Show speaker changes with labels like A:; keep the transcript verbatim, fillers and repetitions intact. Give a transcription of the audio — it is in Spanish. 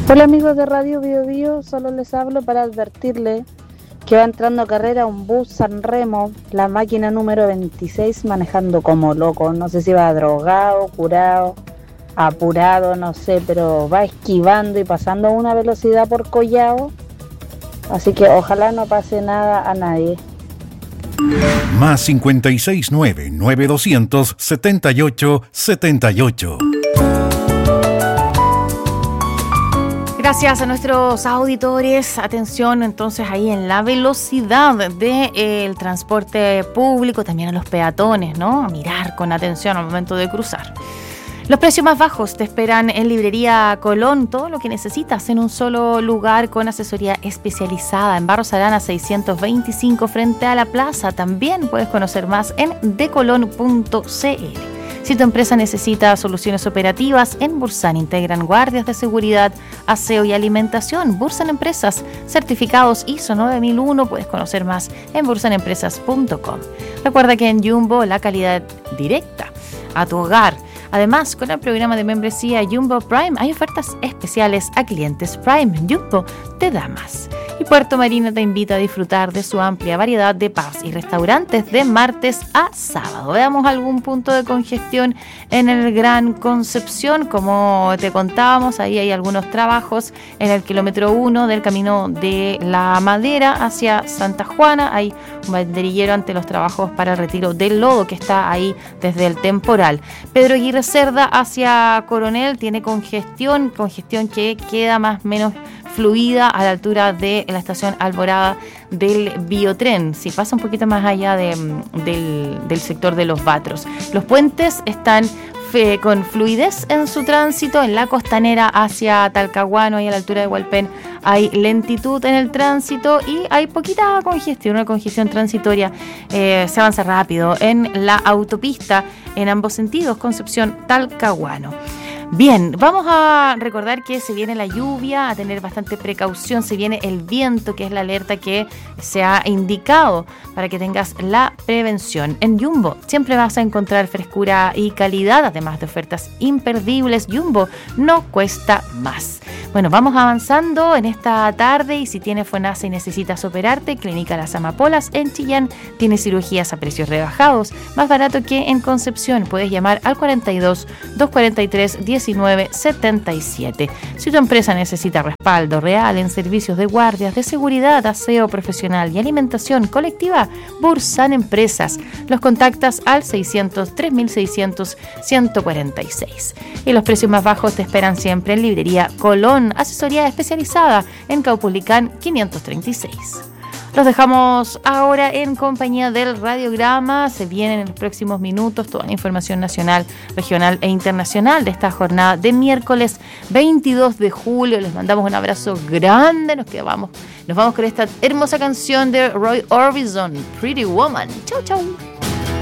A: Hola amigos de Radio Bio Bio, solo les hablo para advertirle que va entrando a carrera un bus San Remo, la máquina número veintiséis, manejando como loco. No sé si va drogado, curado, apurado, no sé, pero va esquivando y pasando a una velocidad por Collao. Así que ojalá no pase nada a nadie.
B: Más cincuenta y seis nueve, nueve doscientos, setenta y ocho, setenta y ocho.
C: Gracias a nuestros auditores. Atención entonces ahí en la velocidad del transporte público, también a los peatones, ¿no? A mirar con atención al momento de cruzar. Los precios más bajos te esperan en Librería Colón, todo lo que necesitas en un solo lugar con asesoría especializada en Barros Arana seiscientos veinticinco frente a la plaza. También puedes conocer más en decolon punto cl. Si tu empresa necesita soluciones operativas, en Bursan integran guardias de seguridad, aseo y alimentación. Bursan Empresas, certificados I S O nueve mil uno. Puedes conocer más en bursan empresas punto com. Recuerda que en Jumbo la calidad directa a tu hogar. Además, con el programa de membresía Jumbo Prime hay ofertas especiales a clientes Prime. Jumbo te da más. Y Puerto Marino te invita a disfrutar de su amplia variedad de pubs y restaurantes de martes a sábado. Veamos algún punto de congestión en el Gran Concepción. Como te contábamos, ahí hay algunos trabajos en el kilómetro uno del camino de la Madera hacia Santa Juana. Hay un banderillero ante los trabajos para el retiro del lodo que está ahí desde el temporal. Pedro Aguirre Cerda hacia Coronel tiene congestión, congestión que queda más o menos fluida a la altura de la estación Alborada del Biotren, si pasa un poquito más allá de, del, del sector de los Batros. Los puentes están fe, con fluidez en su tránsito. En la costanera hacia Talcahuano y a la altura de Hualpén hay lentitud en el tránsito y hay poquita congestión, una congestión transitoria. Eh, se avanza rápido en la autopista en ambos sentidos, Concepción-Talcahuano. Bien, vamos a recordar que se viene la lluvia, a tener bastante precaución, se viene el viento, que es la alerta que se ha indicado para que tengas la prevención. En Jumbo siempre vas a encontrar frescura y calidad, además de ofertas imperdibles. Jumbo no cuesta más. Bueno, vamos avanzando en esta tarde y si tienes FONASA y necesitas operarte, Clínica Las Amapolas en Chillán tiene cirugías a precios rebajados, más barato que en Concepción. Puedes llamar al cuarenta y dos, doscientos cuarenta y tres, diecinueve setenta y siete. Si tu empresa necesita respaldo real en servicios de guardias de seguridad, aseo profesional y alimentación colectiva, Bursan Empresas. Los contactas al seiscientos, tres mil seiscientos, ciento cuarenta y seis. Y los precios más bajos te esperan siempre en Librería Colón, asesoría especializada en Caupolicán quinientos treinta y seis. Los dejamos ahora en compañía del radiograma. Se vienen en los próximos minutos toda la información nacional, regional e internacional de esta jornada de miércoles veintidós de julio. Les mandamos un abrazo grande. Nos quedamos, nos vamos con esta hermosa canción de Roy Orbison, Pretty Woman. Chau, chau.